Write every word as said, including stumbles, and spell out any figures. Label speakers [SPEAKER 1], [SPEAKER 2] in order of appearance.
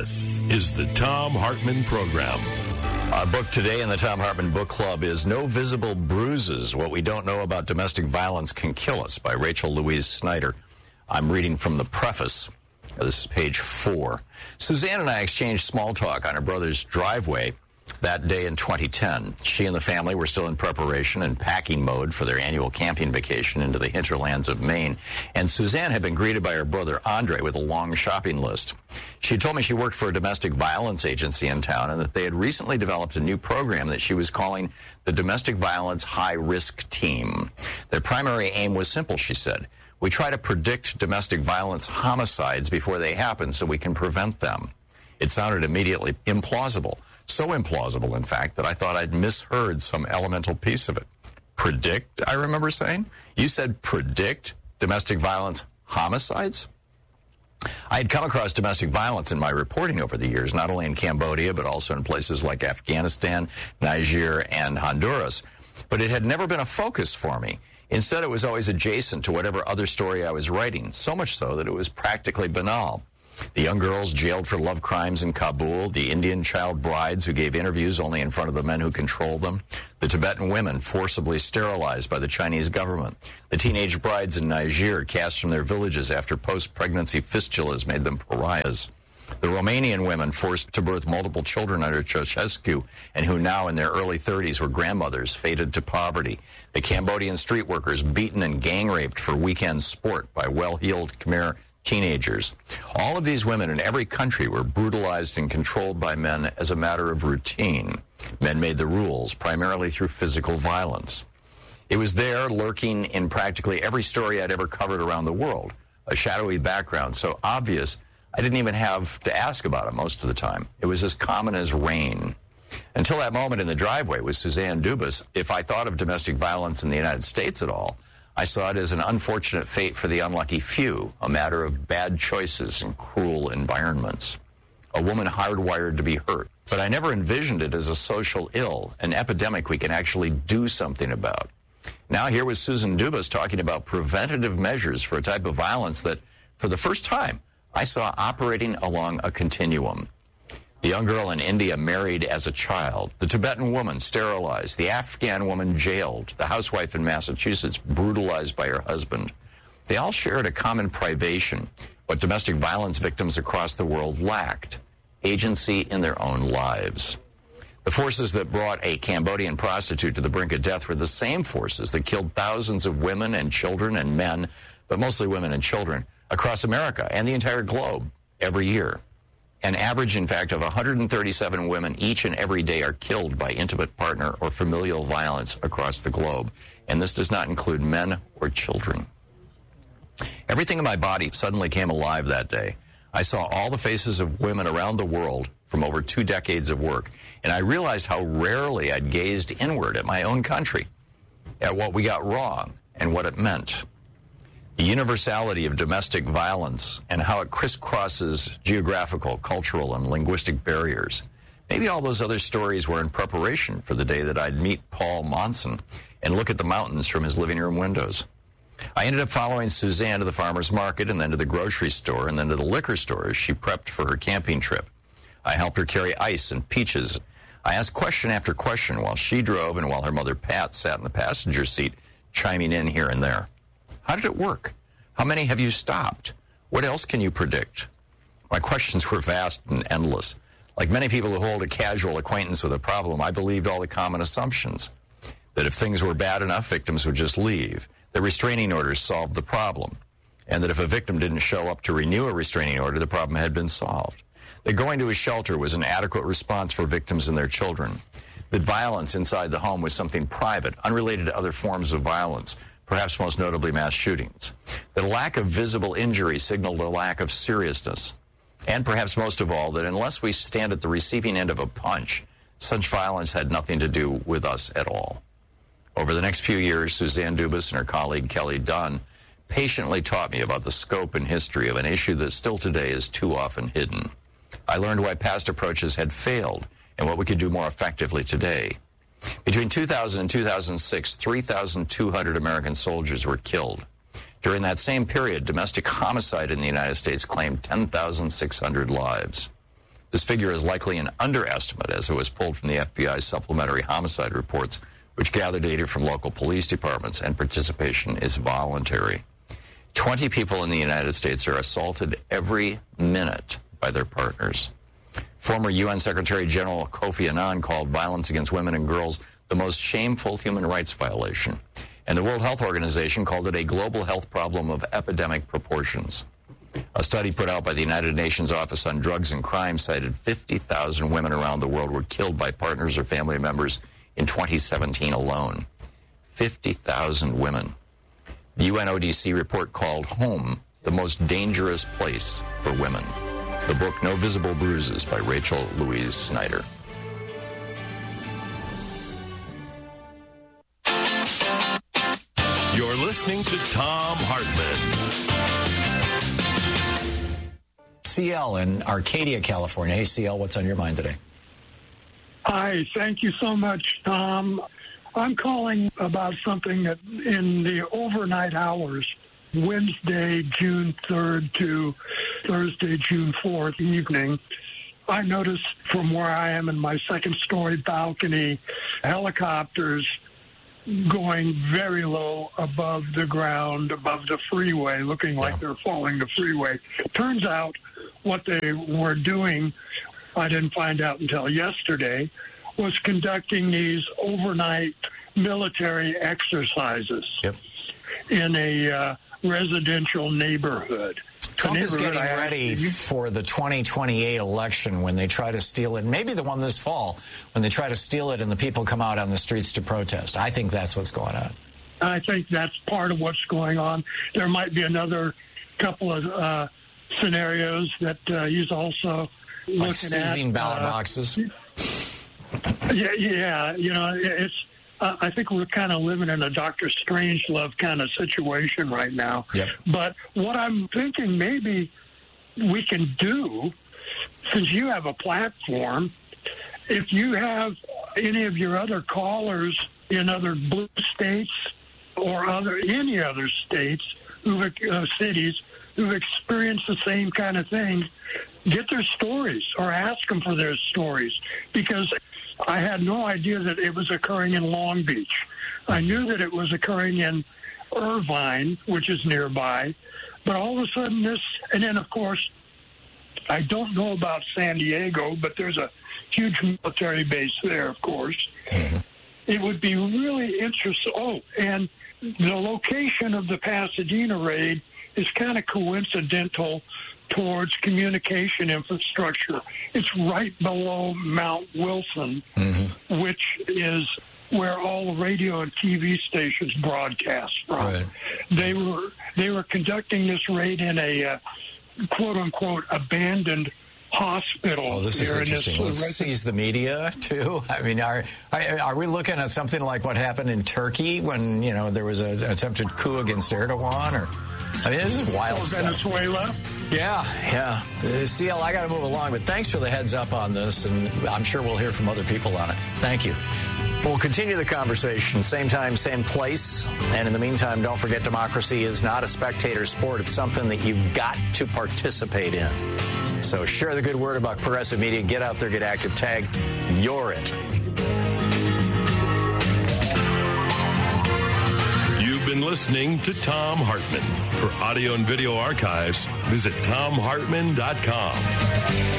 [SPEAKER 1] This is the Thom Hartmann Program.
[SPEAKER 2] Our book today in the Thom Hartmann Book Club is No Visible Bruises, What We Don't Know About Domestic Violence Can Kill Us by Rachel Louise Snyder. I'm reading from the preface. This is page four. Suzanne and I exchanged small talk on her brother's driveway that day in twenty ten. She and the family were still in preparation and packing mode for their annual camping vacation into the hinterlands of Maine. And Suzanne had been greeted by her brother Andre with a long shopping list. She told me she worked for a domestic violence agency in town and that they had recently developed a new program that she was calling the Domestic Violence High Risk Team. Their primary aim was simple, she said. We try to predict domestic violence homicides before they happen so we can prevent them. It sounded immediately implausible. So implausible, in fact, that I thought I'd misheard some elemental piece of it. Predict, I remember saying? You said predict domestic violence homicides? I had come across domestic violence in my reporting over the years, not only in Cambodia, but also in places like Afghanistan, Niger, and Honduras. But it had never been a focus for me. Instead, it was always adjacent to whatever other story I was writing, so much so that it was practically banal. The young girls jailed for love crimes in Kabul, the Indian child brides who gave interviews only in front of the men who controlled them, the Tibetan women forcibly sterilized by the Chinese government, the teenage brides in Niger cast from their villages after post-pregnancy fistulas made them pariahs, the Romanian women forced to birth multiple children under Ceausescu and who now in their early thirties were grandmothers fated to poverty, the Cambodian street workers beaten and gang-raped for weekend sport by well-heeled Khmer teenagers. All of these women in every country were brutalized and controlled by men as a matter of routine. Men made the rules, primarily through physical violence. It was there, lurking in practically every story I'd ever covered around the world, a shadowy background so obvious I didn't even have to ask about it most of the time. It was as common as rain. Until that moment in the driveway with Suzanne Dubas, if I thought of domestic violence in the United States at all, I saw it as an unfortunate fate for the unlucky few, a matter of bad choices and cruel environments. A woman hardwired to be hurt. But I never envisioned it as a social ill, an epidemic we can actually do something about. Now here was Susan Dubas talking about preventative measures for a type of violence that, for the first time, I saw operating along a continuum. The young girl in India married as a child, the Tibetan woman sterilized, the Afghan woman jailed, the housewife in Massachusetts brutalized by her husband. They all shared a common privation, what domestic violence victims across the world lacked, agency in their own lives. The forces that brought a Cambodian prostitute to the brink of death were the same forces that killed thousands of women and children and men, but mostly women and children, across America and the entire globe every year. An average, in fact, of one hundred thirty-seven women each and every day are killed by intimate partner or familial violence across the globe. And this does not include men or children. Everything in my body suddenly came alive that day. I saw all the faces of women around the world from over two decades of work, and I realized how rarely I'd gazed inward at my own country, at what we got wrong and what it meant. The universality of domestic violence and how it crisscrosses geographical, cultural, and linguistic barriers. Maybe all those other stories were in preparation for the day that I'd meet Paul Monson and look at the mountains from his living room windows. I ended up following Suzanne to the farmer's market and then to the grocery store and then to the liquor store as she prepped for her camping trip. I helped her carry ice and peaches. I asked question after question while she drove and while her mother Pat sat in the passenger seat, chiming in here and there. How did it work? How many have you stopped? What else can you predict? My questions were vast and endless. Like many people who hold a casual acquaintance with a problem, I believed all the common assumptions. That if things were bad enough, victims would just leave. That restraining orders solved the problem. And that if a victim didn't show up to renew a restraining order, the problem had been solved. That going to a shelter was an adequate response for victims and their children. That violence inside the home was something private, unrelated to other forms of violence, perhaps most notably mass shootings. That a lack of visible injury signaled a lack of seriousness. And perhaps most of all, that unless we stand at the receiving end of a punch, such violence had nothing to do with us at all. Over the next few years, Suzanne Dubas and her colleague Kelly Dunn patiently taught me about the scope and history of an issue that still today is too often hidden. I learned why past approaches had failed and what we could do more effectively today. Between two thousand and two thousand six, three thousand two hundred American soldiers were killed. During that same period, domestic homicide in the United States claimed ten thousand six hundred lives. This figure is likely an underestimate, as it was pulled from the F B I's supplementary homicide reports, which gather data from local police departments, and participation is voluntary. twenty people in the United States are assaulted every minute by their partners. Former U N Secretary General Kofi Annan called violence against women and girls the most shameful human rights violation, and the World Health Organization called it a global health problem of epidemic proportions. A study put out by the United Nations Office on Drugs and Crime cited fifty thousand women around the world were killed by partners or family members in twenty seventeen alone. fifty thousand women. The U N O D C report called home the most dangerous place for women. The book No Visible Bruises by Rachel Louise Snyder.
[SPEAKER 1] You're listening to Thom Hartmann.
[SPEAKER 3] C L in Arcadia, California. Hey, C L, what's on your mind today?
[SPEAKER 4] Hi, thank you so much, Tom. I'm calling about something that in the overnight hours, Wednesday, June third to Thursday, June fourth evening, I noticed from where I am in my second story balcony, helicopters going very low above the ground, above the freeway, looking like they're following the freeway. Turns out what they were doing, I didn't find out until yesterday, was conducting these overnight military exercises
[SPEAKER 3] yep.
[SPEAKER 4] in a uh, residential neighborhood.
[SPEAKER 3] Trump is getting
[SPEAKER 4] I
[SPEAKER 3] ready
[SPEAKER 4] actually,
[SPEAKER 3] for the twenty twenty-eight election when they try to steal it. Maybe the one this fall when they try to steal it and the people come out on the streets to protest. I think that's what's going on.
[SPEAKER 4] I think that's part of what's going on. There might be another couple of uh, scenarios that uh, he's also
[SPEAKER 3] like
[SPEAKER 4] looking
[SPEAKER 3] seizing
[SPEAKER 4] at.
[SPEAKER 3] ballot
[SPEAKER 4] uh,
[SPEAKER 3] boxes.
[SPEAKER 4] Yeah, yeah. You know, it's. Uh, I think we're kind of living in a Doctor Strangelove kind of situation right now.
[SPEAKER 3] Yep.
[SPEAKER 4] But what I'm thinking maybe we can do, since you have a platform, if you have any of your other callers in other blue states or other any other states, who've, uh, cities, who've experienced the same kind of thing, get their stories or ask them for their stories, because I had no idea that it was occurring in Long Beach. I knew that it was occurring in Irvine, which is nearby, but all of a sudden this, and then of course, I don't know about San Diego, but there's a huge military base there, of course. Mm-hmm. It would be really interesting. Oh, and the location of the Pasadena raid is kind of coincidental towards communication infrastructure. It's right below Mount Wilson, mm-hmm. which is where all the radio and T V stations broadcast from. Right. They were they were conducting this raid in a uh, quote unquote abandoned hospital.
[SPEAKER 3] Oh, this is interesting.
[SPEAKER 4] In
[SPEAKER 3] this Let's seize the media too. I mean, are, are are we looking at something like what happened in Turkey when you know there was a, an attempted coup against Erdogan? Or I mean, this is wild
[SPEAKER 4] oh,
[SPEAKER 3] stuff.
[SPEAKER 4] Venezuela.
[SPEAKER 3] Yeah, yeah. Uh, C L, I got to move along, but thanks for the heads up on this, and I'm sure we'll hear from other people on it. Thank you.
[SPEAKER 2] We'll continue the conversation, same time, same place. And in the meantime, don't forget democracy is not a spectator sport. It's something that you've got to participate in. So share the good word about Progressive Media. Get out there, get active, tag You're It.
[SPEAKER 1] You've been listening to Thom Hartmann. For audio and video archives, visit thom hartmann dot com.